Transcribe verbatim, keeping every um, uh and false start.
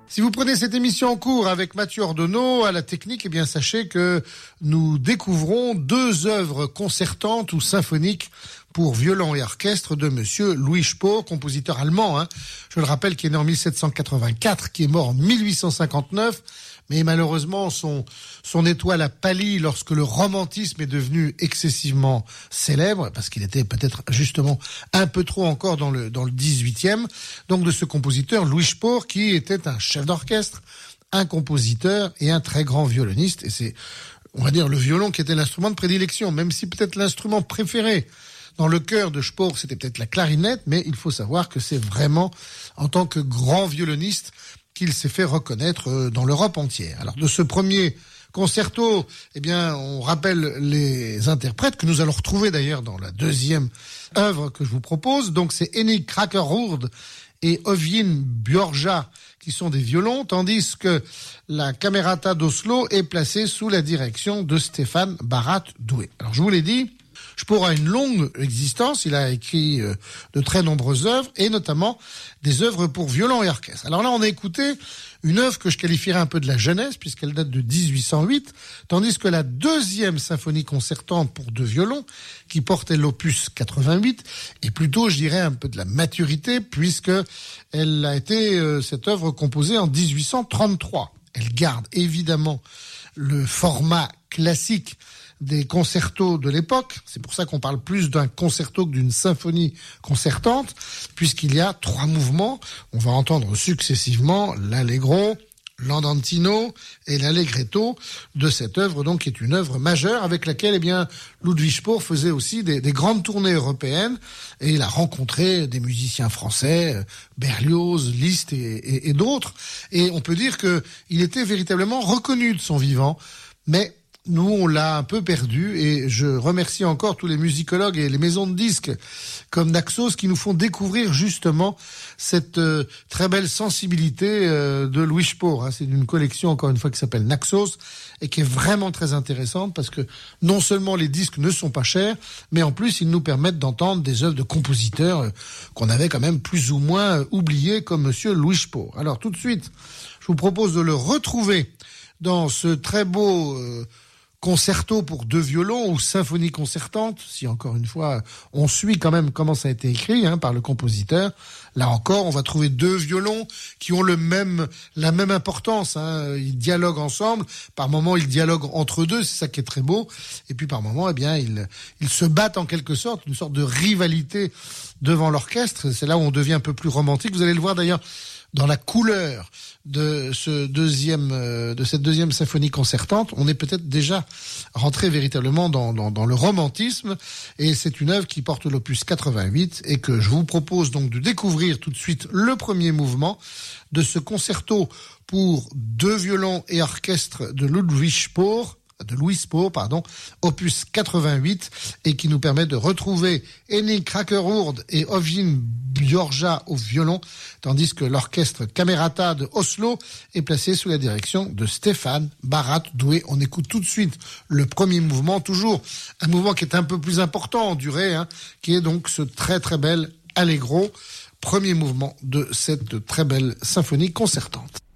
Si vous prenez cette émission en cours avec Mathieu Ordonneau à la technique, eh bien sachez que nous découvrons deux œuvres concertantes ou symphoniques pour violon et orchestre de monsieur Louis Spohr, compositeur allemand, hein. Je le rappelle, qui est né en mille sept cent quatre-vingt-quatre, qui est mort en mille huit cent cinquante-neuf, mais malheureusement son son étoile a pâli lorsque le romantisme est devenu excessivement célèbre, parce qu'il était peut-être justement un peu trop encore dans le dans le dix-huitième. Donc de ce compositeur Louis Spohr, qui était un chef d'orchestre, un compositeur et un très grand violoniste. Et c'est, on va dire, le violon qui était l'instrument de prédilection, même si peut-être l'instrument préféré dans le cœur de Spohr, c'était peut-être la clarinette, mais il faut savoir que c'est vraiment en tant que grand violoniste qu'il s'est fait reconnaître dans l'Europe entière. Alors de ce premier concerto, eh bien, on rappelle les interprètes que nous allons retrouver d'ailleurs dans la deuxième œuvre que je vous propose. Donc c'est Henning Krackerurd et Øyvind Bjørja qui sont des violons, tandis que la Camerata d'Oslo est placée sous la direction de Stefan Barrat-Douay. Alors je vous l'ai dit, Spohr a une longue existence, il a écrit euh, de très nombreuses œuvres, et notamment des œuvres pour violon et orchestre. Alors là, on a écouté une œuvre que je qualifierais un peu de la jeunesse, puisqu'elle date de dix-huit cent huit, tandis que la deuxième symphonie concertante pour deux violons, qui portait l'opus quatre-vingt-huit, est plutôt, je dirais, un peu de la maturité, puisque elle a été, euh, cette œuvre, composée en dix-huit cent trente-trois. Elle garde évidemment le format classique des concertos de l'époque. C'est pour ça qu'on parle plus d'un concerto que d'une symphonie concertante, puisqu'il y a trois mouvements. On va entendre successivement l'allegro, l'andantino et l'allegretto de cette œuvre, donc, qui est une œuvre majeure avec laquelle, eh bien, Ludwig Spohr faisait aussi des, des grandes tournées européennes, et il a rencontré des musiciens français, Berlioz, Liszt et, et, et d'autres. Et on peut dire que il était véritablement reconnu de son vivant, mais nous, on l'a un peu perdu, et je remercie encore tous les musicologues et les maisons de disques comme Naxos qui nous font découvrir justement cette euh, très belle sensibilité euh, de Louis Spohr. Hein. C'est une collection, encore une fois, qui s'appelle Naxos et qui est vraiment très intéressante parce que non seulement les disques ne sont pas chers, mais en plus, ils nous permettent d'entendre des œuvres de compositeurs euh, qu'on avait quand même plus ou moins euh, oubliés, comme monsieur Louis Spohr. Alors, tout de suite, je vous propose de le retrouver dans ce très beau euh, concerto pour deux violons ou symphonie concertante, si encore une fois on suit quand même comment ça a été écrit, hein, par le compositeur. Là encore, on va trouver deux violons qui ont le même, la même importance, hein. Ils dialoguent ensemble. Par moments, ils dialoguent entre deux, c'est ça qui est très beau. Et puis par moments, eh bien, ils, ils se battent en quelque sorte, une sorte de rivalité devant l'orchestre. C'est là où on devient un peu plus romantique. Vous allez le voir d'ailleurs dans la couleur de ce deuxième, euh, de cette deuxième symphonie concertante. On est peut-être déjà rentré véritablement dans, dans, dans le romantisme, et c'est une œuvre qui porte l'opus quatre-vingt-huit et que je vous propose donc de découvrir tout de suite le premier mouvement de ce concerto pour deux violons et orchestre de Ludwig Spohr, de Louis Spohr, pardon, opus quatre-vingt-huit, et qui nous permet de retrouver Henning Krackerurd et Øyvind Bjørja au violon, tandis que l'orchestre Camerata de Oslo est placé sous la direction de Stefan Barrat-Douay. On écoute tout de suite le premier mouvement, toujours un mouvement qui est un peu plus important en durée, hein, qui est donc ce très très bel allegro, premier mouvement de cette très belle symphonie concertante.